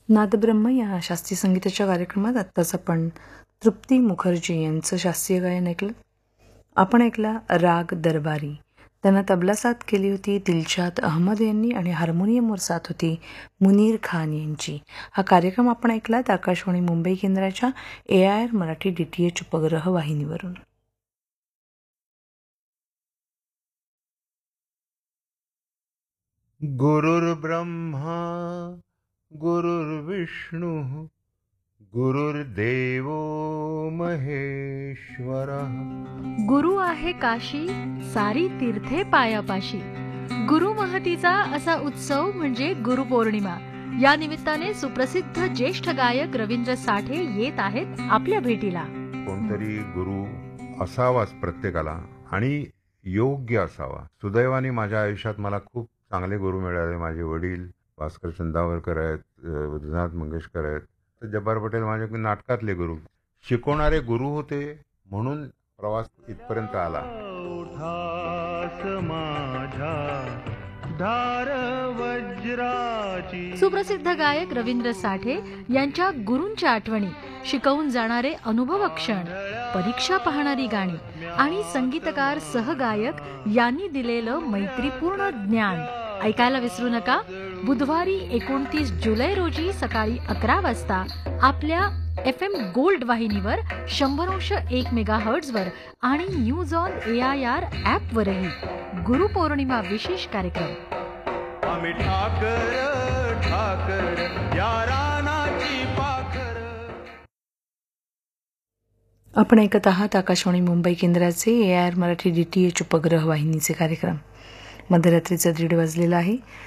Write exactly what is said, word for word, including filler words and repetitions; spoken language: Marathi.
नादब्रह्म या शास्त्रीय संगीताच्या कार्यक्रमात आत्ताच आपण तृप्ती मुखर्जी यांचं शास्त्रीय गायन ऐकलं. आपण ऐकला राग दरबारी. त्यांना तबला साथ केली होती दिलशाद अहमद यांनी आणि हार्मोनियमवर साथ होती मुनीर खान यांची. हा कार्यक्रम आपण ऐकलात आकाशवाणी मुंबई केंद्राच्या ए I R Marathi D T H उपग्रह वाहिनीवरून. गुरुर्ब्रह्मा गुरुर्विष्णू गुरुर्देवो महेश्वरः. गुरु आहे काशी सारी तीर्थे पायापाशी. गुरु महतीचा असा उत्सव म्हणजे गुरुपौर्णिमा. या निमित्ताने सुप्रसिद्ध ज्येष्ठ गायक रवींद्र साठे येत आहेत आपल्या भेटीला. कोणतरी गुरु असावाच प्रत्येकाला आणि योग्य असावा. सुदैवाने माझ्या आयुष्यात मला खूप चांगले गुरु मिळाले. माझे वडील भास्कर चंदावरकर आहेत, रघुनाथ मंगेशकर आहेत, जब्बार पटेल माझे नाटकातले गुरु. शिकवणारे गुरु होते म्हणून प्रवास इथपर्यंत आला. सुप्रसिद्ध गायक रवींद्र साठे यांच्या गुरूंच्या आठवणी, शिकवून जाणारे अनुभव क्षण, परीक्षा पाहणारी गाणी आणि संगीतकार सहगायक यांनी दिलेलं मैत्रीपूर्ण ज्ञान ऐकायला विसरू नका. बुधवारी एकोणतीस जुलै रोजी सकाळी अकरा वाजता आपल्या एफ एम गोल्ड वाहिनीवर शंभर एक मेगा हर्ट्झवर आणि news on A I R app वरही गुरुपौर्णिमा विशेष कार्यक्रम. आपण ऐकत आहात आकाशवाणी मुंबई केंद्राचे ए I R Marathi D T H उपग्रह वाहिनीचे कार्यक्रम. मध्यरात्रीचा दीड वाजलेला आहे.